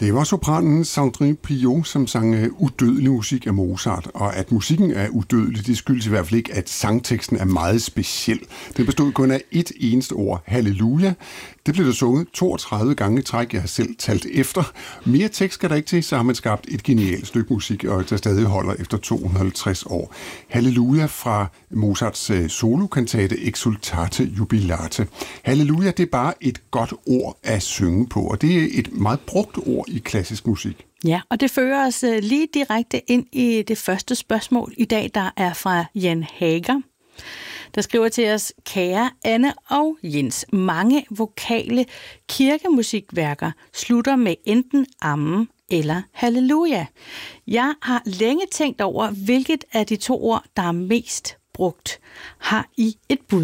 Det var sopranen Sandrine Pillot, som sang udødelig musik af Mozart, og at musikken er udødelig, det skyldes i hvert fald ikke, at sangteksten er meget speciel. Den bestod kun af et eneste ord, halleluja. Det blev der sunget 32 gange i træk, jeg har selv talt efter. Mere tekst skal der ikke til, så har man skabt et genialt stykke musik, og der stadig holder efter 250 år. Halleluja fra Mozarts solokantate Exsultate Jubilate. Halleluja, det er bare et godt ord at synge på, og det er et meget brugt ord i klassisk musik. Ja, og det fører os lige direkte ind i det første spørgsmål i dag, der er fra Jan Hager, der skriver til os: Kære Anne og Jens, mange vokale kirkemusikværker slutter med enten amen eller halleluja. Jeg har længe tænkt over, hvilket af de to ord, der er mest brugt. Har I et bud?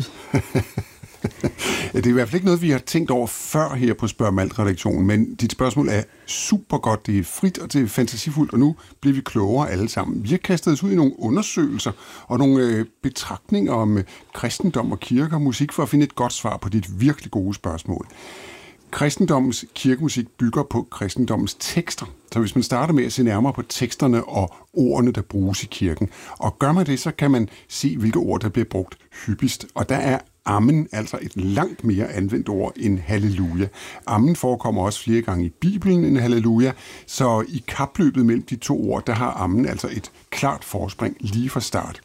Det er i hvert fald ikke noget, vi har tænkt over før her på Spørg Malt-redaktionen, men dit spørgsmål er super godt, det er frit og det er fantasifuldt, og nu bliver vi klogere alle sammen. Vi har kastet os ud i nogle undersøgelser og nogle betragtninger om kristendom og kirke og musik for at finde et godt svar på dit virkelig gode spørgsmål. Kristendommens kirkemusik bygger på kristendommens tekster. Så hvis man starter med at se nærmere på teksterne og ordene, der bruges i kirken, og gør man det, så kan man se, hvilke ord, der bliver brugt hyppigst. Og der er amen altså et langt mere anvendt ord end halleluja. Amen forekommer også flere gange i Bibelen end halleluja, så i kapløbet mellem de to ord, der har amen altså et klart forspring lige fra start.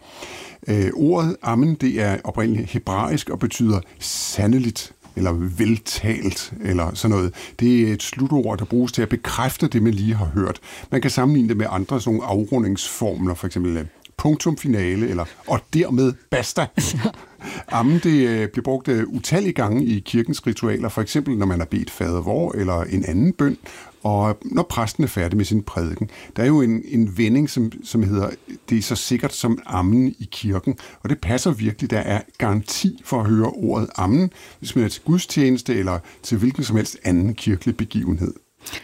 Ordet amen, det er oprindeligt hebraisk og betyder sandeligt, eller veltalt, eller sådan noget. Det er et slutord, der bruges til at bekræfte det, man lige har hørt. Man kan sammenligne det med andre sådan nogle afrundingsformler, for eksempel punktum finale, eller og dermed basta. Amen, det bliver brugt utallige gange i kirkens ritualer, for eksempel når man har bedt fader vor, eller en anden bøn, og når præsten er færdig med sin prædiken. Der er jo en vending, som hedder, det er så sikkert som amen i kirken, og det passer virkelig. Der er garanti for at høre ordet amen, hvis man er til gudstjeneste eller til hvilken som helst anden kirkelig begivenhed.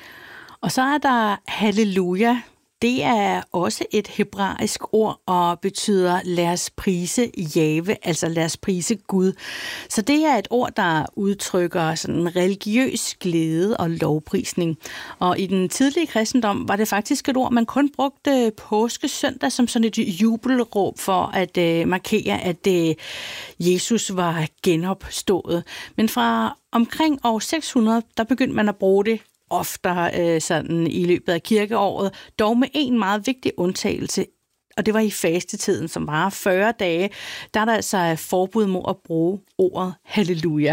Og så er der halleluja. Det er også et hebraisk ord og betyder lad os prise Jave, altså lad os prise Gud. Så det er et ord, der udtrykker sådan religiøs glæde og lovprisning. Og i den tidlige kristendom var det faktisk et ord, man kun brugte påskesøndag som sådan et jubelråb for at markere, at Jesus var genopstået. Men fra omkring år 600, der begyndte man at bruge det oftere sådan i løbet af kirkeåret, dog med en meget vigtig undtagelse, og det var i fastetiden, som var 40 dage, der er der altså forbud mod at bruge ordet halleluja.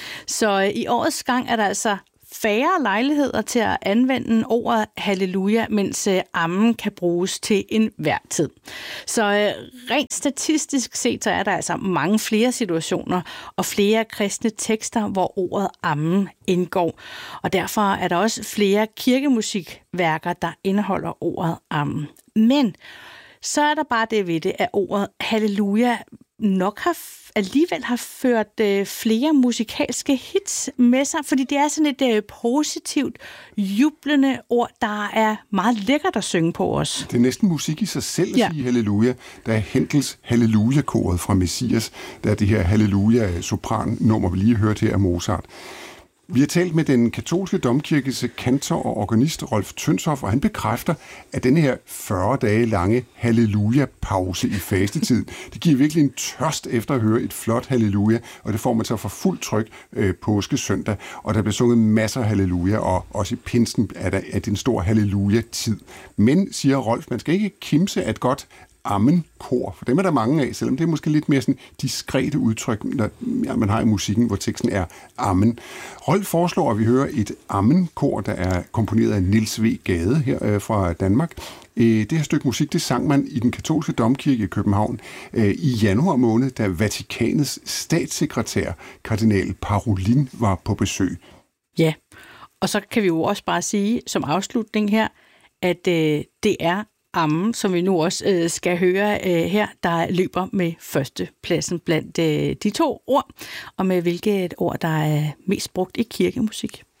Så i årets gang er der altså færre lejligheder til at anvende ordet halleluja, mens amen kan bruges til enhver tid. Så rent statistisk set, så er der altså mange flere situationer og flere kristne tekster, hvor ordet amen indgår. Og derfor er der også flere kirkemusikværker, der indeholder ordet amen. Men så er der bare det ved det, at ordet halleluja nok alligevel har ført flere musikalske hits med sig, fordi det er sådan et positivt, jublende ord, der er meget lækkert at synge på os. Det er næsten musik i sig selv at sige halleluja. Der er Händels halleluja-koret fra Messias, der er det her halleluja-sopran-nummer, vi lige hørte her af Mozart. Vi har talt med den katolske domkirkes kantor og organist Rolf Tönshoff, og han bekræfter, at denne her 40 dage lange halleluja-pause i fastetid, det giver virkelig en tørst efter at høre et flot halleluja, og det får man så for fuldt tryk påskesøndag, og der bliver sunget masser af halleluja, og også i pinsen er det en stor halleluja-tid. Men, siger Rolf, man skal ikke kimse af et godt amen-kor, for dem er der mange af, selvom det er måske lidt mere sådan diskrete udtryk, når man har i musikken, hvor teksten er amen. Rolf foreslår, at vi hører et amen-kor, der er komponeret af Niels V. Gade her fra Danmark. Det her stykke musik, det sang man i den katolske domkirke i København i januar måned, da Vatikanets statssekretær, kardinal Parolin, var på besøg. Ja, og så kan vi jo også bare sige som afslutning her, at det er amen, som vi nu også skal høre her, der løber med førstepladsen blandt de to ord, og med hvilket ord, der er mest brugt i kirkemusik.